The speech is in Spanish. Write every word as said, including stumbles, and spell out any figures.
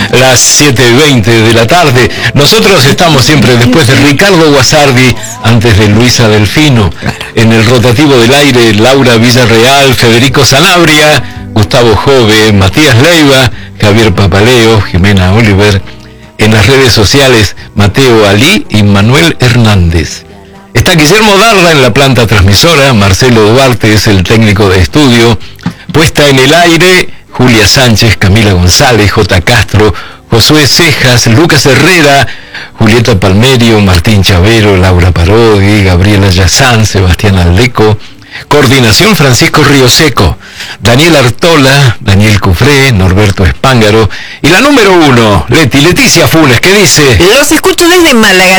las siete y veinte de la tarde. Nosotros estamos siempre después de Ricardo Guasardi, antes de Luisa Delfino. En el rotativo del aire, Laura Villarreal, Federico Sanabria, Gustavo Jove, Matías Leiva, Javier Papaleo, Jimena Oliver. En las redes sociales, Mateo Alí y Manuel Hernández. Está Guillermo Darda en la planta transmisora, Marcelo Duarte es el técnico de estudio. Puesta en el aire, Julia Sánchez, Camila González, J. Castro, Josué Cejas, Lucas Herrera, Julieta Palmerio, Martín Chavero, Laura Parodi, Gabriela Yazán, Sebastián Aldeco. Coordinación Francisco Ríoseco, Daniel Artola, Daniel Cufré, Norberto Espángaro y la número uno, Leti, Leticia Funes, ¿qué dice? Los escucho desde Málaga.